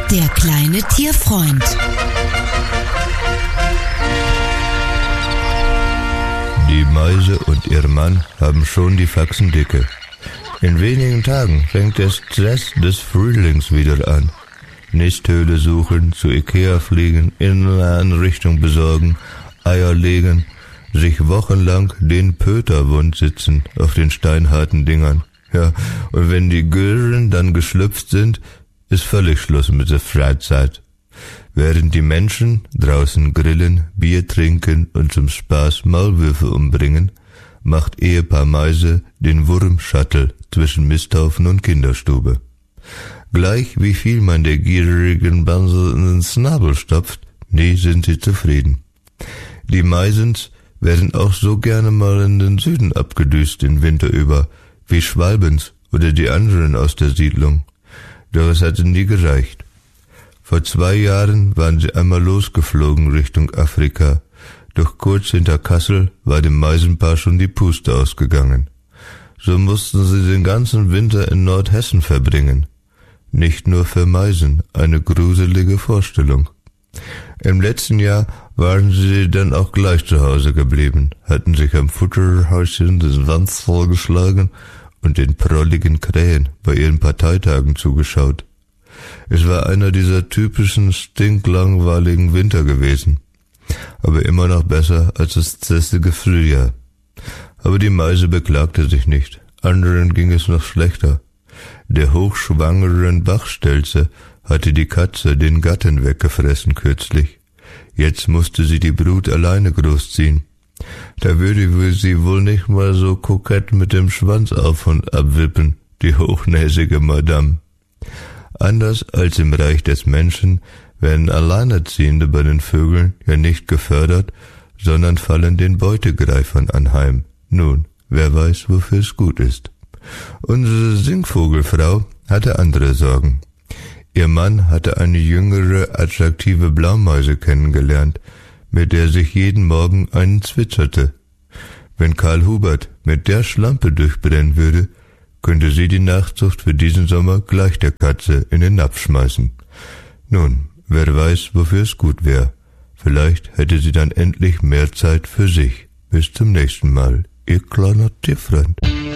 Der kleine Tierfreund. Die Mäuse und ihr Mann haben schon die Faxen dicke. In wenigen Tagen fängt der Stress des Frühlings wieder an. Nisthöhle suchen, zu Ikea fliegen, Inneneinrichtung besorgen, Eier legen, sich wochenlang den Pöter wund sitzen auf den steinharten Dingern. Ja, und wenn die Gören dann geschlüpft sind, ist völlig Schluss mit der Freizeit. Während die Menschen draußen grillen, Bier trinken und zum Spaß Maulwürfe umbringen, macht Ehepaar Meise den Wurmschattel zwischen Misthaufen und Kinderstube. Gleich wie viel man der gierigen Banse in den Schnabel stopft, nie sind sie zufrieden. Die Meisens werden auch so gerne mal in den Süden abgedüst den Winter über, wie Schwalbens oder die anderen aus der Siedlung. Doch es hatte nie gereicht. Vor 2 Jahren waren sie einmal losgeflogen Richtung Afrika, doch kurz hinter Kassel war dem Meisenpaar schon die Puste ausgegangen. So mussten sie den ganzen Winter in Nordhessen verbringen. Nicht nur für Meisen, eine gruselige Vorstellung. Im letzten Jahr waren sie dann auch gleich zu Hause geblieben, hatten sich am Futterhäuschen den Wanz vollgeschlagen und den prolligen Krähen bei ihren Parteitagen zugeschaut. Es war einer dieser typischen, stinklangweiligen Winter gewesen, aber immer noch besser als das zässige Frühjahr. Aber die Meise beklagte sich nicht, anderen ging es noch schlechter. Der hochschwangeren Bachstelze hatte die Katze den Gatten weggefressen kürzlich. Jetzt musste sie die Brut alleine großziehen. Da würde sie wohl nicht mal so kokett mit dem Schwanz auf und abwippen, die hochnäsige Madame. Anders als im Reich des Menschen werden Alleinerziehende bei den Vögeln ja nicht gefördert, sondern fallen den Beutegreifern anheim. Nun, wer weiß, wofür es gut ist. Unsere Singvogelfrau hatte andere Sorgen. Ihr Mann hatte eine jüngere, attraktive Blaumeise kennengelernt, mit der sich jeden Morgen einen zwitscherte. Wenn Karl Hubert mit der Schlampe durchbrennen würde, könnte sie die Nachzucht für diesen Sommer gleich der Katze in den Napf schmeißen. Nun, wer weiß, wofür es gut wäre. Vielleicht hätte sie dann endlich mehr Zeit für sich. Bis zum nächsten Mal, ihr kleiner Tierfreund.